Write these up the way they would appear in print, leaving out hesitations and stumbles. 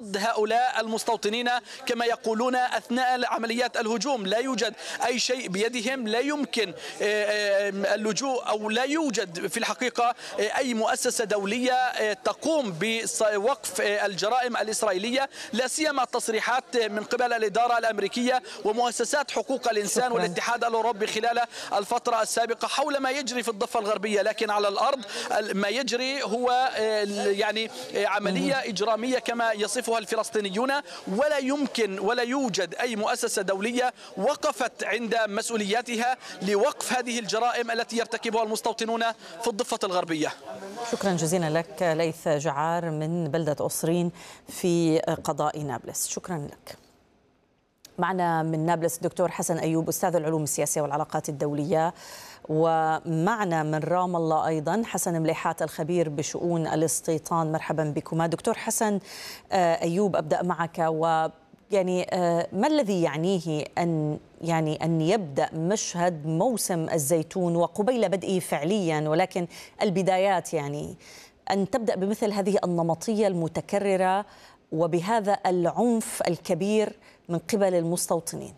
ضد هؤلاء المستوطنين كما يقولون أثناء عمليات الهجوم. لا يوجد أي شيء بيدهم، لا يمكن اللجوء أو لا يوجد في الحقيقة أي مؤسسة دولية تقوم بوقف الجرائم الإسرائيلية، لا سيما تصريحات من قبل الإدارة الأمريكية ومؤسسات حقوق الإنسان والاتحاد الأوروبي خلال الفترة السابقة حول ما يجري في الضفة الغربية. لكن على الأرض ما يجري هو يعني عملية إجرامية كما يصفها الفلسطينيون، ولا يمكن ولا يوجد أي مؤسسة دولية وقفت عند مسؤولياتها لوقف هذه الجرائم التي يرتكبها المستوطنون في الضفة الغربية. شكرا جزيلا لك ليث جعار من بلدة أصرين في قضاء نابلس. شكرا لك. معنا من نابلس الدكتور حسن أيوب أستاذ العلوم السياسية والعلاقات الدولية، ومعنا من رام الله أيضا حسن مليحات الخبير بشؤون الاستيطان. مرحبا بكما دكتور حسن أيوب. أبدأ معك، ويعني ما الذي يعنيه أن يبدأ مشهد موسم الزيتون وقبيل بدءه فعليا، ولكن البدايات يعني أن تبدأ بمثل هذه النمطية المتكررة وبهذا العنف الكبير من قبل المستوطنين؟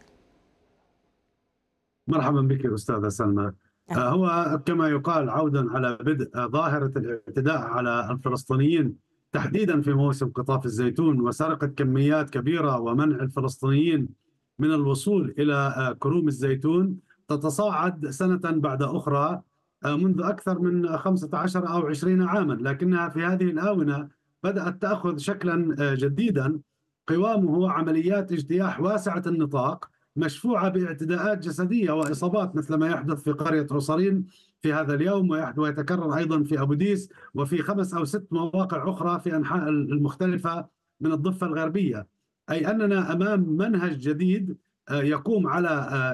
مرحبا بك أستاذة سلمى. هو كما يقال عودا على بدء ظاهرة الاعتداء على الفلسطينيين تحديدا في موسم قطاف الزيتون وسرقة كميات كبيرة ومنع الفلسطينيين من الوصول إلى كروم الزيتون تتصاعد سنة بعد أخرى منذ أكثر من 15 أو 20 عاما، لكنها في هذه الآونة بدأت تأخذ شكلا جديدا قوامه عمليات اجتياح واسعة النطاق مشفوعة باعتداءات جسدية وإصابات، مثل ما يحدث في قرية عصرين في هذا اليوم، ويتكرر أيضا في أبو ديس وفي 5 أو 6 مواقع أخرى في أنحاء المختلفة من الضفة الغربية. أي أننا أمام منهج جديد يقوم على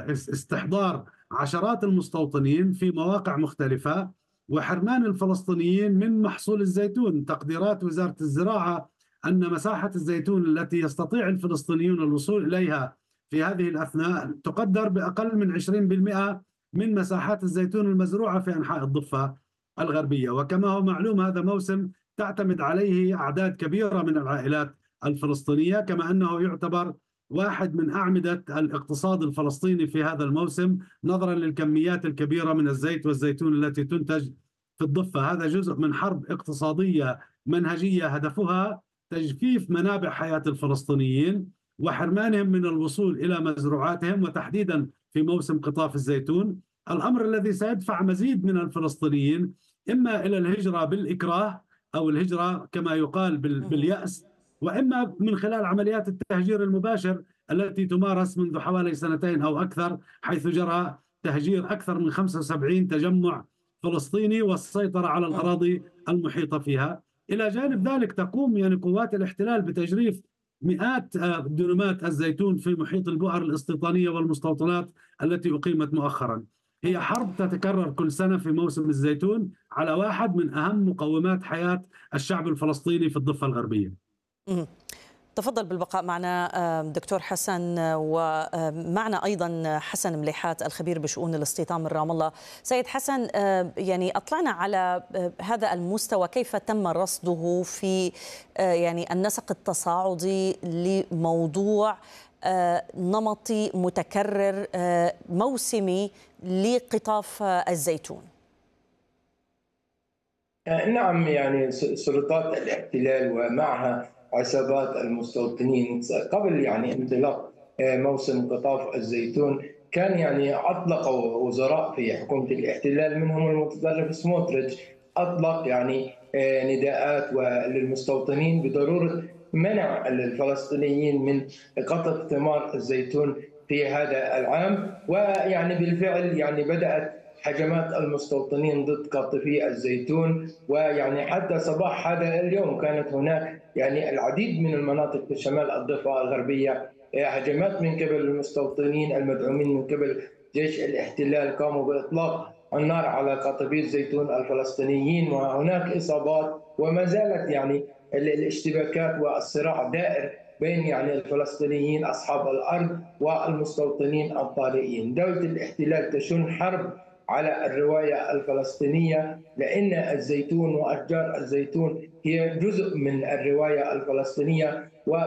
استحضار عشرات المستوطنين في مواقع مختلفة وحرمان الفلسطينيين من محصول الزيتون. تقديرات وزارة الزراعة أن مساحة الزيتون التي يستطيع الفلسطينيون الوصول إليها في هذه الأثناء تقدر بأقل من 20% من مساحات الزيتون المزروعة في أنحاء الضفة الغربية. وكما هو معلوم هذا موسم تعتمد عليه أعداد كبيرة من العائلات الفلسطينية، كما أنه يعتبر واحد من أعمدة الاقتصاد الفلسطيني في هذا الموسم نظرا للكميات الكبيرة من الزيت والزيتون التي تنتج في الضفة. هذا جزء من حرب اقتصادية منهجية هدفها تجفيف منابع حياة الفلسطينيين وحرمانهم من الوصول إلى مزروعاتهم، وتحديدا في موسم قطاف الزيتون، الأمر الذي سيدفع مزيد من الفلسطينيين إما إلى الهجرة بالإكراه أو الهجرة كما يقال باليأس، وإما من خلال عمليات التهجير المباشر التي تمارس منذ حوالي 2 أو أكثر، حيث جرى تهجير أكثر من 75 تجمع فلسطيني والسيطرة على الأراضي المحيطة فيها. إلى جانب ذلك تقوم يعني قوات الاحتلال بتجريف مئات دونمات الزيتون في محيط البؤر الاستيطانية والمستوطنات التي أقيمت مؤخرا. هي حرب تتكرر كل سنة في موسم الزيتون على واحد من أهم مقومات حياة الشعب الفلسطيني في الضفة الغربية. تفضل بالبقاء معنا دكتور حسن، ومعنا أيضا حسن مليحات الخبير بشؤون الاستيطان من رام الله. سيد حسن، يعني أطلعنا على هذا المستوى كيف تم رصده في يعني النسق التصاعدي لموضوع نمطي متكرر موسمي لقطاف الزيتون. نعم، يعني سلطات الاحتلال ومعها عصابات المستوطنين قبل يعني انطلاق موسم قطاف الزيتون كان يعني أطلقوا وزراء في حكومة الاحتلال منهم المتطرف سموتريتش أطلق يعني نداءات للمستوطنين بضرورة منع الفلسطينيين من قطف ثمار الزيتون في هذا العام. ويعني بالفعل يعني بدأت هجمات المستوطنين ضد قاطفي الزيتون، ويعني حتى صباح هذا اليوم كانت هناك يعني العديد من المناطق في شمال الضفة الغربية هجمات من قبل المستوطنين المدعومين من قبل جيش الاحتلال، قاموا بإطلاق النار على قاطفي الزيتون الفلسطينيين، وهناك إصابات وما زالت يعني الاشتباكات والصراع دائر بين يعني الفلسطينيين أصحاب الأرض والمستوطنين الطارئين. دولة الاحتلال تشن حرب على الرواية الفلسطينية، لأن الزيتون وأشجار الزيتون هي جزء من الرواية الفلسطينية.